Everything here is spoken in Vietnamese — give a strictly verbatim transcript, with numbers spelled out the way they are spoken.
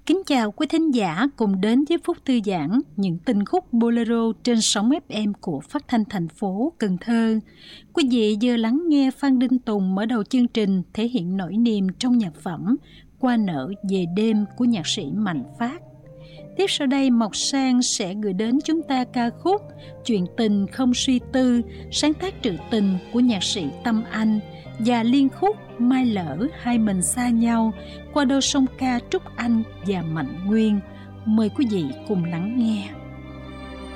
Kính chào quý thính giả cùng đến với Phúc Thư Giãn, những tình khúc bolero trên sóng ép em của Phát thanh thành phố Cần Thơ. Quý vị vừa lắng nghe Phan Đinh Tùng mở đầu chương trình thể hiện nỗi niềm trong nhạc phẩm Qua nở về đêm của nhạc sĩ Mạnh Phát. Tiếp sau đây Mộc Sang sẽ gửi đến chúng ta ca khúc Chuyện tình không suy tư, sáng tác trữ tình của nhạc sĩ Tâm Anh và liên khúc Mai lỡ hai mình xa nhau qua đôi song ca Trúc Anh và Mạnh Nguyên. Mời quý vị cùng lắng nghe.